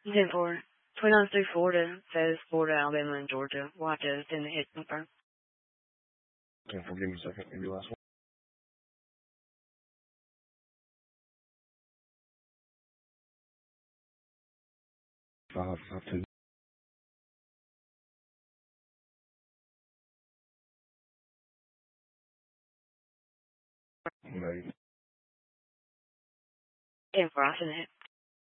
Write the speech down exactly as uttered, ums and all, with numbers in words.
ten four. twenty-nine through Florida says Florida, Alabama, and Georgia. Watch us in the hit confirm. ten four, give me a second. Maybe last one. Five, five, two. Maybe. ten four, I sent it.